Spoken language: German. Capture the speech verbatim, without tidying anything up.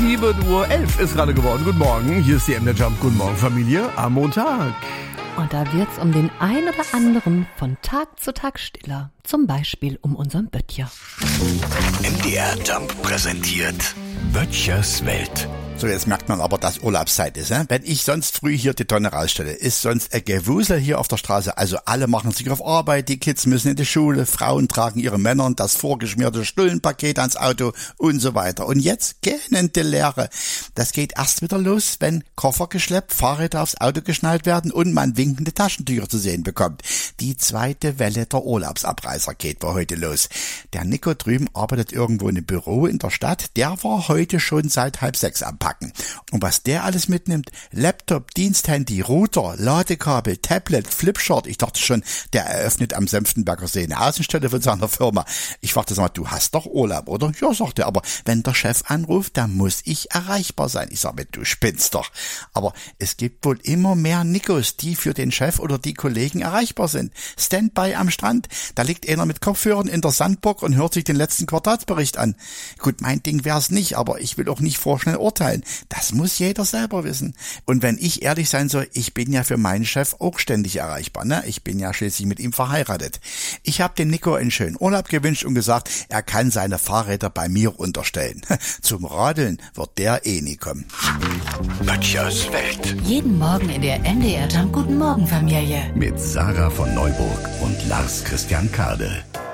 sieben Uhr elf ist gerade geworden. Guten Morgen, hier ist die M D Jump. Guten Morgen, Familie, am Montag. Und da wird's um den ein oder anderen von Tag zu Tag stiller. Zum Beispiel um unseren Böttcher. M D R Jump präsentiert Böttchers Welt. So, jetzt merkt man aber, dass Urlaubszeit ist. Ne? Wenn ich sonst früh hier die Tonne rausstelle, ist sonst ein Gewusel hier auf der Straße. Also alle machen sich auf Arbeit, die Kids müssen in die Schule, Frauen tragen ihre Männern das vorgeschmierte Stullenpaket ans Auto und so weiter. Und jetzt gähnende Leere. Das geht erst wieder los, wenn Koffer geschleppt, Fahrräder aufs Auto geschnallt werden und man winkende Taschentücher zu sehen bekommt. Die zweite Welle der Urlaubsabreißer geht wohl heute los. Der Nico drüben arbeitet irgendwo in einem Büro in der Stadt. Der war heute schon seit halb sechs am Packen. Und was der alles mitnimmt, Laptop, Diensthandy, Router, Ladekabel, Tablet, Flipchart, ich dachte schon, der eröffnet am Senftenberger See eine Außenstelle von seiner Firma. Ich fragte, sag mal, du hast doch Urlaub, oder? Ja, sagt er, aber wenn der Chef anruft, dann muss ich erreichbar sein. Ich sage, du spinnst doch. Aber es gibt wohl immer mehr Nikos, die für den Chef oder die Kollegen erreichbar sind. Standby am Strand, da liegt einer mit Kopfhörern in der Sandburg und hört sich den letzten Quartalsbericht an. Gut, mein Ding wär's nicht, aber ich will auch nicht vorschnell urteilen. Das muss jeder selber wissen. Und wenn ich ehrlich sein soll, ich bin ja für meinen Chef auch ständig erreichbar. Ne? Ich bin ja schließlich mit ihm verheiratet. Ich habe den Nico einen schönen Urlaub gewünscht und gesagt, er kann seine Fahrräder bei mir unterstellen. Zum Radeln wird der eh nie kommen. Böttchers Welt. Jeden Morgen in der M D R Jump Guten Morgen Familie. Mit Sarah von Neuburg und Lars Christian Kade.